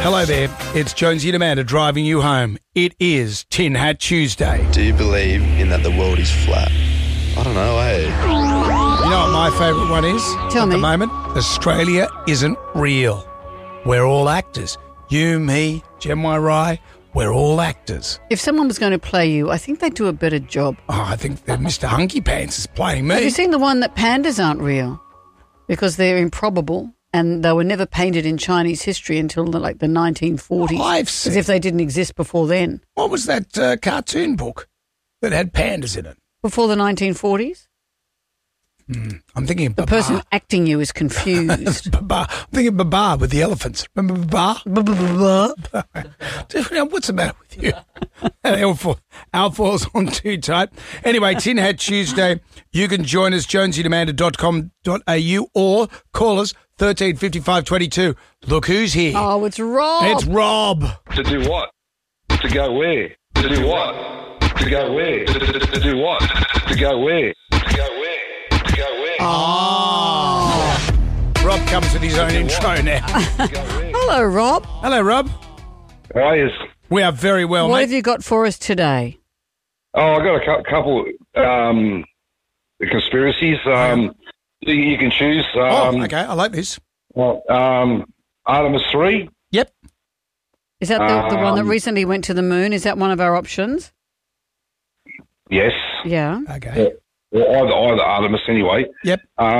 Hello there, it's Jonesy and Amanda driving you home. It is Tin Hat Tuesday. Do you believe in that the world is flat? I don't know, eh? You know what my favourite one is? Tell me. At the moment, Australia isn't real. We're all actors. You, me, Jen Rai, we're all actors. If someone was going to play you, I think they'd do a better job. Oh, I think that Mr. Hunky Pants is playing me. Have you seen the one that pandas aren't real? Because they're improbable and they were never painted in Chinese history until the 1940s. I've seen. As if they didn't exist before then. What was that cartoon book that had pandas in it? Before the 1940s? I'm thinking of The Babar. person acting you is confused. Babar. I'm thinking of Babar with the elephants. Remember Babar? What's the matter with you? Alfoils on too tight. Anyway, Tin Hat Tuesday. You can join us, jonesyandamanda.com.au, or call us 13 55 22. Look who's here. Oh, it's Rob. It's Rob. To do what? To go where? To do what? To go where? To do what? To go where? To go where? To go where? Oh. Rob comes with his own intro now. Hello, Rob. Hello, Rob. How are you? We are very well, What mate. have you got for us today? Oh, I got a couple conspiracies. You can choose. Okay, I like this. Artemis 3. Yep. Is that the one that recently went to the moon? Is that one of our options? Yes. Yeah. Okay. Or either Artemis anyway. Yep.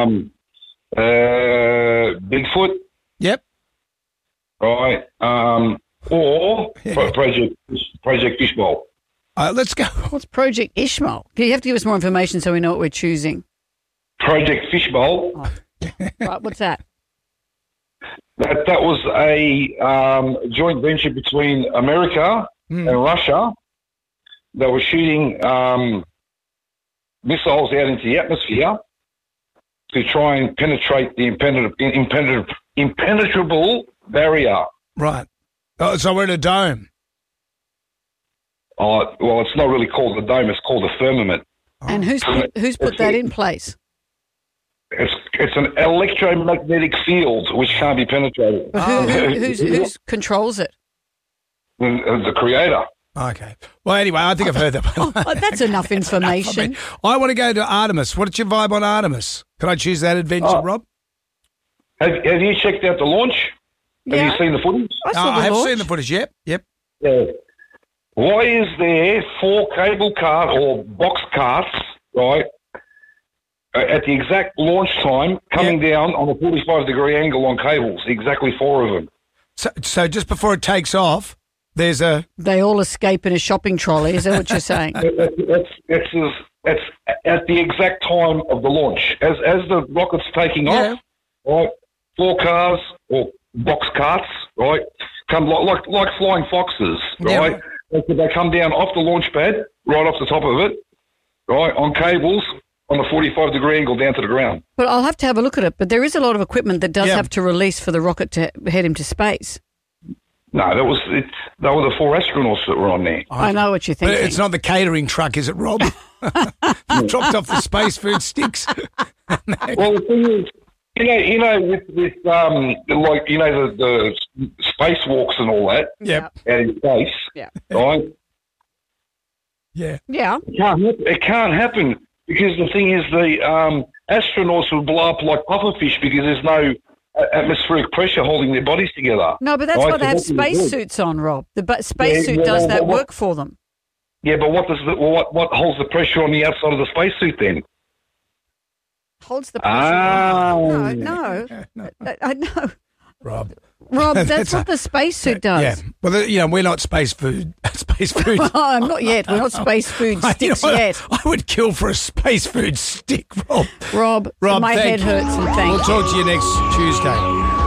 Bigfoot. Yep. Right. Or Project Fishbowl. Let's go. What's Project Ishmael? You have to give us more information so we know what we're choosing. Project Fishbowl. Right, what's that? That was a joint venture between America and Russia. They were shooting missiles out into the atmosphere to try and penetrate the impenetrable barrier. Right. Oh, so we're in a dome. Well, it's not really called the dome; it's called the firmament. And who's put that in place? It's an electromagnetic field which can't be penetrated. But who controls it? The creator. Okay. Well, anyway, I think I've heard that one. Oh, that's enough information. I want to go to Artemis. What's your vibe on Artemis? Can I choose that adventure, Rob? Have you checked out the launch? Yeah. Have you seen the footage? I I have launch. seen the footage. Yep. Yeah. Why is there 4 cable cart or box carts, right, at the exact launch time coming down on a 45-degree angle on cables? Exactly 4 of them. So just before it takes off, there's a... They all escape in a shopping trolley. Is that what you're saying? It's at the exact time of the launch. As the rocket's taking off, right, 4 cars or box carts, right, come like flying foxes, right? Yeah. They come down off the launch pad, right off the top of it, right, on cables on a 45-degree angle down to the ground. But I'll have to have a look at it. But there is a lot of equipment that does have to release for the rocket to head him to space. No, they were the 4 astronauts that were on there. I know what you're But thinking. it's not the catering truck, is it, Rob? Dropped off the space food sticks. Well, the thing is, with the spacewalks and all that, Yep. out in space, Yeah. right? Yeah. Yeah. It can't happen because the thing is the astronauts will blow up like pufferfish because there's no atmospheric pressure holding their bodies together. No, but that's Right, why they so have what do you do? spacesuits on, Rob. The spacesuit does that work for them. Yeah, but what holds the pressure on the outside of the spacesuit then? Holds the pressure. No. I know. Rob. Rob, that's what the spacesuit does. Yeah. Well, we're not space food. Space food. Oh, not yet. We're not space food sticks yet. I would kill for a space food stick, Rob. Rob, my head thank you. hurts and thank We'll talk to you next Tuesday.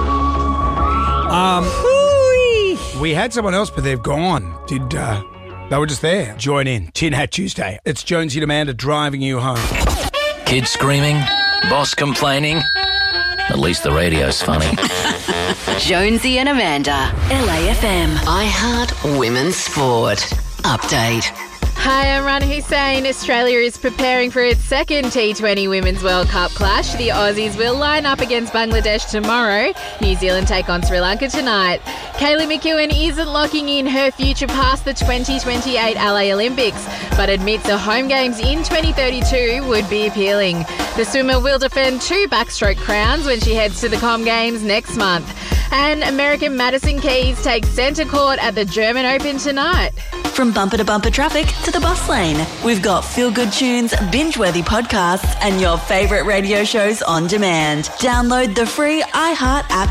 We had someone else, but they've gone. They were just there. Join in. Tin Hat Tuesday. It's Jonesy and Amanda driving you home. Kids screaming, boss complaining. At least the radio's funny. Jonesy and Amanda, LAFM. I Heart Women's Sport. Update. Hi, I'm Rana Hussein. Australia is preparing for its second T20 Women's World Cup clash. The Aussies will line up against Bangladesh tomorrow. New Zealand take on Sri Lanka tonight. Kaylee McEwen isn't locking in her future past the 2028 LA Olympics, but admits a home games in 2032 would be appealing. The swimmer will defend 2 backstroke crowns when she heads to the Com Games next month. And American Madison Keys takes centre court at the German Open tonight. From bumper to bumper traffic to the bus lane, we've got feel-good tunes, binge-worthy podcasts, and your favourite radio shows on demand. Download the free iHeart app